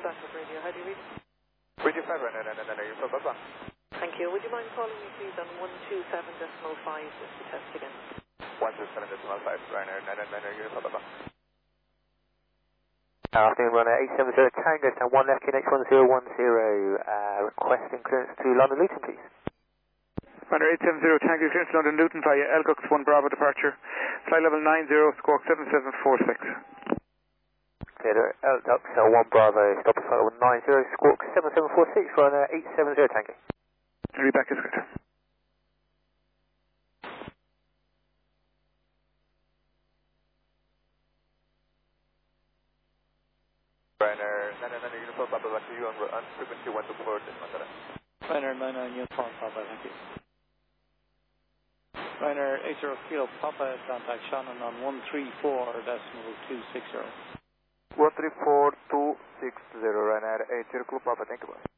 Stanford Radio. How do you read? Radio 5, Uniform Papa. Thank you. Would you mind calling me please on 127.5 just to test again? 127.5, Ryanair, Uniform Papa. Afternoon, runner 870 Tango, stand 1 left, QNH1010, requesting clearance to London Luton, please. Ryanair 870 Tango, clearance to London Luton via Elcox 1 Bravo departure. Flight level 90, squawk 7746. Clear, Elcox 1 Bravo, stop at flight level 90, squawk 7746, Ryanair 870 Tango. Read back, Escalator. Ryanair 99 Uniform Papa, back to you on frequency 124, Ryanair 99 Uniform Papa, thank you. Ryanair 80 Kilo Papa, contact Shannon on 134.260. 134.260, Ryanair 80 Kilo Papa, thank you.